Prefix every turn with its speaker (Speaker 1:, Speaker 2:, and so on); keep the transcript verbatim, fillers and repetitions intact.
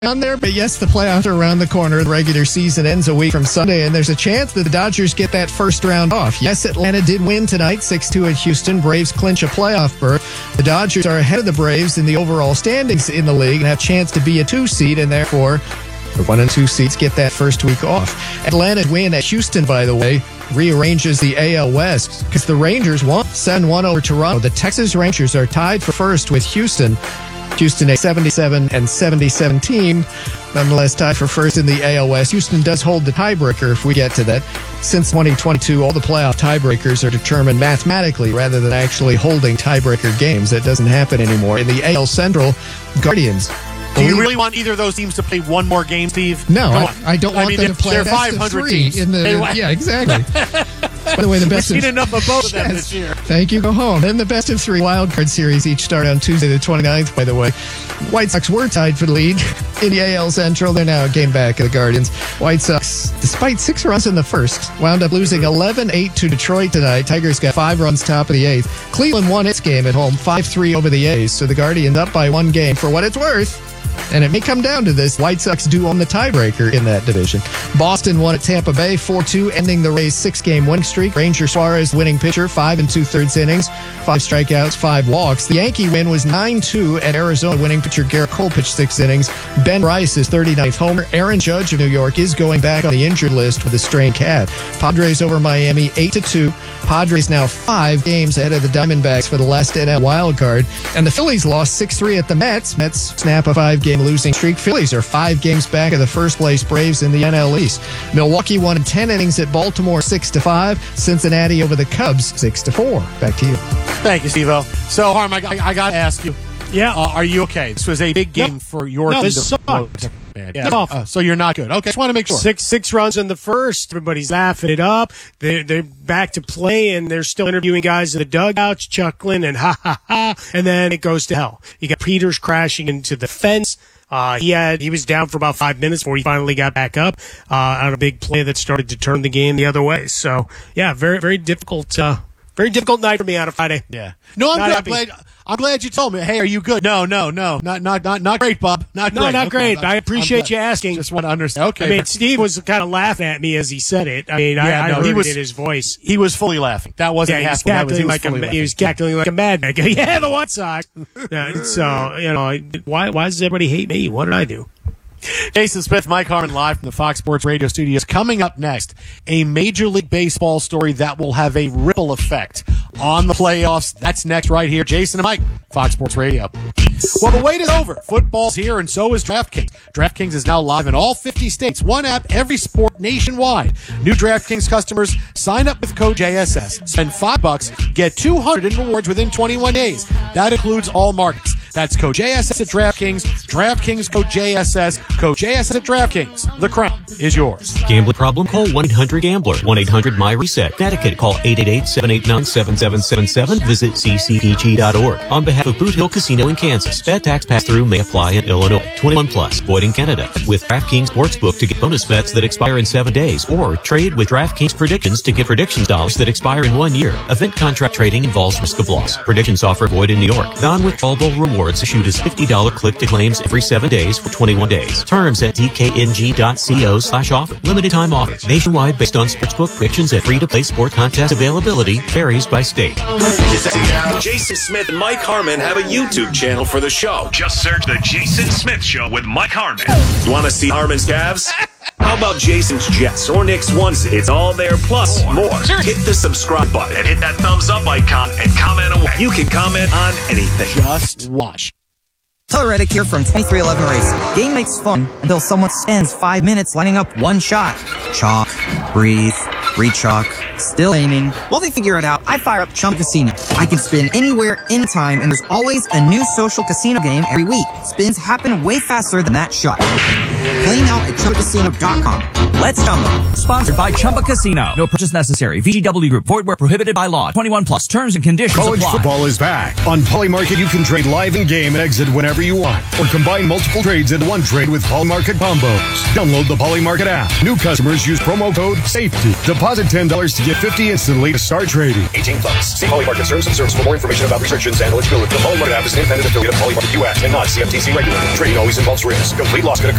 Speaker 1: on there, but yes, the playoffs are around the corner. The regular season ends a week from Sunday, and there's a chance that the Dodgers get that first round off. Yes, Atlanta did win tonight, six two at Houston. Braves clinch a playoff berth. The Dodgers are ahead of the Braves in the overall standings in the league and have a chance to be a two seed, and therefore the one and two seeds get that first week off. Atlanta's win at Houston, by the way, rearranges the A L West because the Rangers won seven one over Toronto. The Texas Rangers are tied for first with Houston. Houston a seventy-seven and seventy-seven team, nonetheless tied for first in the A L West. Houston does hold the tiebreaker if we get to that. Since twenty twenty-two, all the playoff tiebreakers are determined mathematically rather than actually holding tiebreaker games. That doesn't happen anymore. In the A L Central, Guardians.
Speaker 2: Do you really want either of those teams to play one more game, Steve?
Speaker 1: No, I, I don't want
Speaker 2: I mean,
Speaker 1: them to play
Speaker 2: they're
Speaker 1: best
Speaker 2: five hundred
Speaker 1: of three
Speaker 2: teams.
Speaker 1: in the. Yeah, exactly. By the way, the best
Speaker 2: We've
Speaker 1: of,
Speaker 2: seen enough of both of them
Speaker 1: yes,
Speaker 2: this year.
Speaker 1: Thank you. Go home. Then the best of three wildcard series each start on Tuesday the twenty-ninth, by the way. White Sox were tied for the lead in the A L Central. They're now a game back of the Guardians. White Sox, despite six runs in the first, wound up losing eleven eight to Detroit tonight. Tigers got five runs top of the eighth. Cleveland won its game at home five three over the A's, so the Guardians up by one game. For what it's worth, and it may come down to this, White Sox do own the tiebreaker in that division. Boston won at Tampa Bay four two, ending the Rays' six-game winning streak. Ranger Suarez, winning pitcher, five and two-thirds innings, five strikeouts, five walks. The Yankee win was nine two at Arizona. Winning pitcher Garrett Cole pitched six innings. Ben Rice, his thirty-ninth homer. Aaron Judge of New York is going back on the injured list with a strained calf. Padres over Miami eight to two. Padres now five games ahead of the Diamondbacks for the last N L wild card. And the Phillies lost six three at the Mets. Mets snap a five-game losing streak. Phillies are five games back of the first-place Braves in the N L East. Milwaukee won in ten innings at Baltimore six to five. Cincinnati over the Cubs six to four. Back to you.
Speaker 2: Thank you, Steve-O. So, Harm, I, I, I got to ask you.
Speaker 3: Yeah.
Speaker 2: Uh, are you okay? This was a big game
Speaker 3: Yep.
Speaker 2: for your
Speaker 3: No,
Speaker 2: team.
Speaker 3: this
Speaker 2: to-
Speaker 3: sucked.
Speaker 2: Man.
Speaker 3: Yeah.
Speaker 2: No, uh, so you're not good. Okay, just want to make sure.
Speaker 3: Six six runs in the first. Everybody's laughing it up. They're, they're back to play, and they're still interviewing guys in the dugouts, chuckling and ha ha ha. And then it goes to hell. You got Peters crashing into the fence. Uh, he had he was down for about five minutes before he finally got back up uh, on a big play that started to turn the game the other way. So yeah, very very difficult. Uh, very difficult night for me on a Friday.
Speaker 2: Yeah. No, I'm
Speaker 3: Not
Speaker 2: glad,
Speaker 3: happy.
Speaker 2: glad. I'm glad you told me. Hey, are you good? No, no, no, not not not not great, Bob. Not
Speaker 3: No,
Speaker 2: great.
Speaker 3: not
Speaker 2: Okay,
Speaker 3: great.
Speaker 2: I'm-
Speaker 3: I
Speaker 2: I'm
Speaker 3: appreciate
Speaker 2: glad.
Speaker 3: you asking.
Speaker 2: Just want to understand. Okay.
Speaker 3: I mean, Steve was kind of laughing at me as he said it. I mean, I,
Speaker 2: Yeah,
Speaker 3: I
Speaker 2: no,
Speaker 3: heard
Speaker 2: he was-
Speaker 3: it in his voice.
Speaker 2: He was fully laughing. That wasn't
Speaker 3: Yeah, he was
Speaker 2: half that was-
Speaker 3: cackling
Speaker 2: he was
Speaker 3: like
Speaker 2: fully
Speaker 3: a
Speaker 2: laughing.
Speaker 3: he was cackling like a madman. Yeah, the White Sox. Yeah, so you know, why why does everybody hate me? What did I do?
Speaker 2: Jason Smith, Mike Harmon, live from the Fox Sports Radio studios. Coming up next, a Major League Baseball story that will have a ripple effect on the playoffs. That's next right here. Jason and Mike, Fox Sports Radio. Well, the wait is over. Football's here, and so is DraftKings. DraftKings is now live in all fifty states. One app, every sport nationwide. New DraftKings customers sign up with code J S S. Spend five bucks, get two hundred in rewards within twenty-one days. That includes all markets. That's code J S S at DraftKings. DraftKings code J S S. Code J S S at DraftKings. The crown is yours.
Speaker 4: Gambling problem? Call one eight hundred gambler. one eight hundred my reset. Connecticut, call eight eight eight, seven eight nine, seven seven seven seven. Visit c c p g dot org. On behalf of Boot Hill Casino in Kansas, bet tax pass-through may apply in Illinois. twenty-one plus, void in Canada. With DraftKings Sportsbook to get bonus bets that expire in seven days, or trade with DraftKings Predictions to get predictions dollars that expire in one year. Event contract trading involves risk of loss. Predictions offer void in New York. Non-withdrawable rewards issued as fifty dollars click to claims every seven days for twenty-one days. Terms at d k n g dot co slash offer. Limited time offer. Nationwide based on sportsbook predictions and free-to-play sport contest availability varies by state.
Speaker 5: Jason Smith and Mike Harmon have a YouTube channel for the show. Just search The Jason Smith Show with Mike Harmon. You want to see Harmon's Cavs? How about Jason's Jets or Nick's Ones? It's all there plus more. Hit the subscribe button and hit that thumbs up icon and comment away. You can comment on anything.
Speaker 2: Just watch.
Speaker 6: Tyler Reddick here from twenty-three eleven Racing. Game makes fun until someone spends five minutes lining up one shot. Chalk, breathe, re-chalk, still aiming. While they figure it out, I fire up Chump Casino. I can spin anywhere, anytime, and there's always a new social casino game every week. Spins happen way faster than that shot. Play now at chumba casino dot com. Let's Chumba.
Speaker 7: Sponsored by Chumba Casino. No purchase necessary. V G W Group. Void where prohibited by law. twenty-one plus. Terms and conditions
Speaker 8: College
Speaker 7: apply.
Speaker 8: football is back. On Polymarket, you can trade live in game and exit whenever you want, or combine multiple trades into one trade with Polymarket combos. Download the Polymarket app. New customers use promo code SAFETY. Deposit ten dollars to get fifty dollars instantly to start trading.
Speaker 9: eighteen plus. See Polymarket Terms and Service for more information about restrictions and eligibility. The Polymarket app is an independent affiliate of Polymarket U S and not C F T C regulated. Trading always involves risk. Complete loss could occur.